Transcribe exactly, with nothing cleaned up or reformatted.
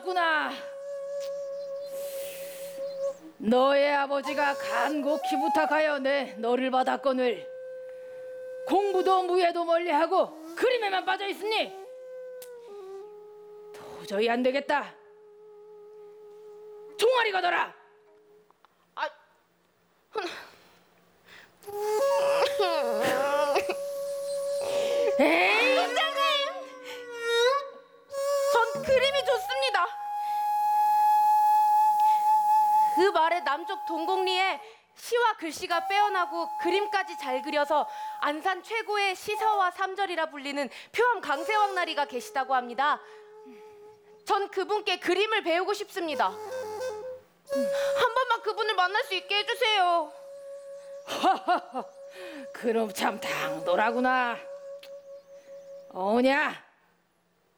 없구나. 너의 아버지가 간곡히 부탁하여 내 너를 받았거늘 공부도 무예도 멀리하고 그림에만 빠져있으니 도저히 안 되겠다. 종아리 가더라. 아, 에이, 원장님, 전 그림이 좋습니다. 그 말에 남쪽 동곡리에 시와 글씨가 빼어나고 그림까지 잘 그려서 안산 최고의 시서와 삼절이라 불리는 표암 강세왕나리가 계시다고 합니다. 전 그분께 그림을 배우고 싶습니다. 한 번만 그분을 만날 수 있게 해주세요. 그럼 참 당돌하구나. 어냐,